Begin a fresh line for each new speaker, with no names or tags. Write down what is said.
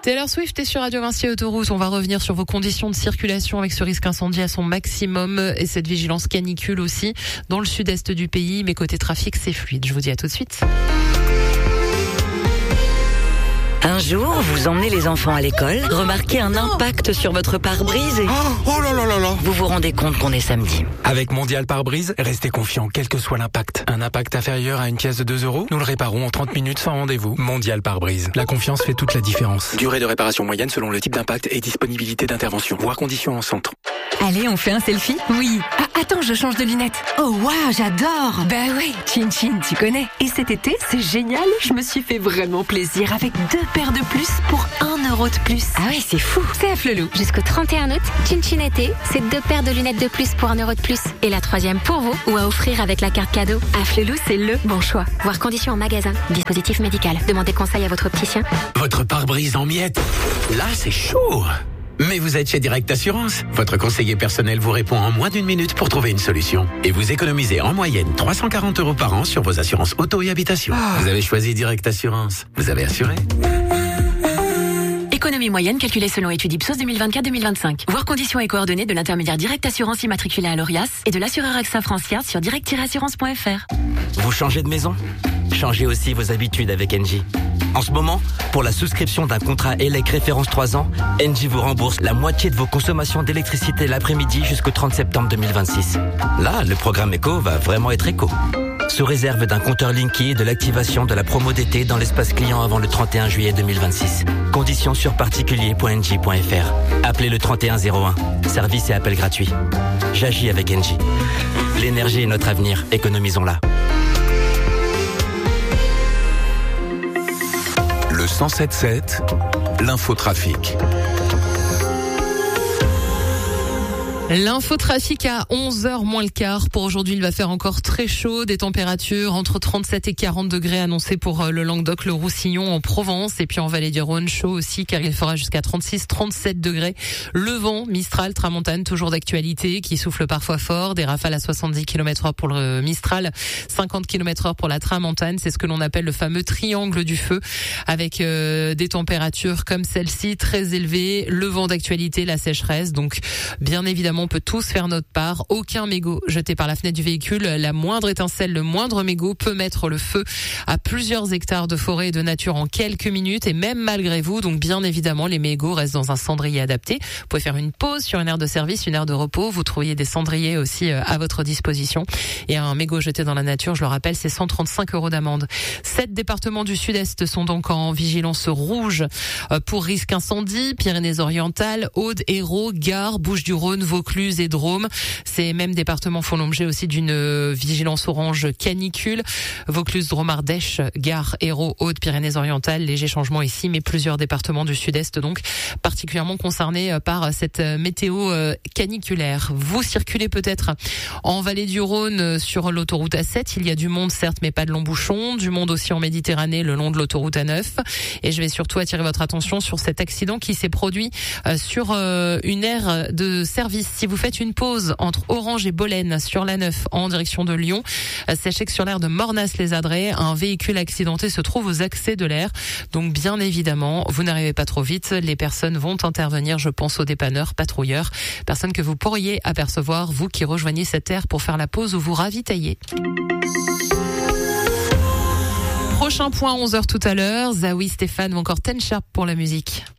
Taylor Swift est sur Radio Vinci Autoroute. On va revenir sur vos conditions de circulation avec ce risque incendie à son maximum et cette vigilance canicule aussi dans le sud-est du pays. Mais côté trafic, c'est fluide. Je vous dis à tout de suite.
Un jour, vous emmenez les enfants à l'école, remarquez un impact sur votre pare-brise et...
Oh là là là là.
Vous vous rendez compte qu'on est samedi.
Avec Mondial Pare-Brise, restez confiant quel que soit l'impact. Un impact inférieur à une pièce de 2 €, nous le réparons en 30 minutes sans rendez-vous. Mondial Pare-Brise. La confiance fait toute la différence. Durée de réparation moyenne selon le type d'impact et disponibilité d'intervention. Voir conditions en centre.
Allez, on fait un selfie? Oui. Ah, attends, je change de lunettes. Oh waouh, j'adore. Bah oui, Chin Chin, tu connais. Et cet été, c'est génial. Je me suis fait vraiment plaisir avec 2 paires de plus pour 1 € de plus.
Ah ouais, c'est fou.
C'est à Flelou.
Jusqu'au 31 août, Chin Chin été, c'est 2 paires de lunettes de plus pour 1 € de plus. Et la 3e pour vous ou à offrir avec la carte cadeau.
À Flelou, c'est le bon choix.
Voir conditions en magasin. Dispositif médical. Demandez conseil à votre opticien.
Votre pare-brise en miettes. Là, c'est chaud. Mais vous êtes chez Direct Assurance. Votre conseiller personnel vous répond en moins d'1 minute pour trouver une solution. Et vous économisez en moyenne 340 € par an sur vos assurances auto et habitation. Vous avez choisi Direct Assurance. Vous avez assuré.
Économie moyenne calculée selon étude Ipsos 2024-2025. Voir conditions et coordonnées de l'intermédiaire Direct Assurance immatriculé à l'ORIAS et de l'assureur AXA Francia sur direct-assurance.fr.
Vous changez de maison? Changez aussi vos habitudes avec Engie. En ce moment, pour la souscription d'un contrat ELEC référence 3 ans, Engie vous rembourse la moitié de vos consommations d'électricité l'après-midi jusqu'au 30 septembre 2026. Là, le programme éco va vraiment être éco. Sous réserve d'un compteur Linky et de l'activation de la promo d'été dans l'espace client avant le 31 juillet 2026. Conditions sur particulier.engie.fr. Appelez le 3101. Service et appel gratuit. J'agis avec Engie. L'énergie est notre avenir. Économisons-la.
Le 107.7, l'infotrafic.
L'infotrafic à 11h moins le quart. Pour aujourd'hui, il va faire encore très chaud. Des températures entre 37 et 40 degrés annoncées pour le Languedoc, le Roussillon, en Provence. Et puis en Vallée du Rhône, chaud aussi car il fera jusqu'à 36-37 degrés. Le vent, Mistral, Tramontane, toujours d'actualité, qui souffle parfois fort. Des rafales à 70 km/h pour le Mistral, 50 km/h pour la Tramontane. C'est ce que l'on appelle le fameux triangle du feu, avec des températures comme celle-ci, très élevées. Le vent d'actualité, la sécheresse. Donc, bien évidemment, on peut tous faire notre part. Aucun mégot jeté par la fenêtre du véhicule. La moindre étincelle, le moindre mégot peut mettre le feu à plusieurs hectares de forêt et de nature en quelques minutes, et même malgré vous. Donc bien évidemment, les mégots restent dans un cendrier adapté. Vous pouvez faire une pause sur une aire de service, une aire de repos. Vous trouviez des cendriers aussi à votre disposition. Et un mégot jeté dans la nature, je le rappelle, c'est 135 € d'amende. 7 départements du sud-est sont donc en vigilance rouge pour risque incendie. Pyrénées-Orientales, Aude, Hérault, Gard, Bouches-du-Rhône, Vaucluse et Drôme. Ces mêmes départements font l'objet aussi d'une vigilance orange canicule. Vaucluse, Drôme, Ardèche, Gard, Hérault, Aude, Pyrénées-Orientales. Léger changement ici, mais plusieurs départements du sud-est donc particulièrement concernés par cette météo caniculaire. Vous circulez peut-être en Vallée du Rhône sur l'autoroute A7. Il y a du monde certes, mais pas de longs bouchons. Du monde aussi en Méditerranée le long de l'autoroute A9. Et je vais surtout attirer votre attention sur cet accident qui s'est produit sur une aire de service. Si vous faites une pause entre Orange et Bolène sur la 9 en direction de Lyon, sachez que sur l'aire de Mornas-les-Adrets, un véhicule accidenté se trouve aux accès de l'aire. Donc bien évidemment, vous n'arrivez pas trop vite. Les personnes vont intervenir, je pense aux dépanneurs, patrouilleurs, personnes que vous pourriez apercevoir, vous qui rejoignez cette aire pour faire la pause ou vous ravitailler. Prochain point, 11h tout à l'heure. Zawi, Stéphane ou encore Ten Sharp pour la musique.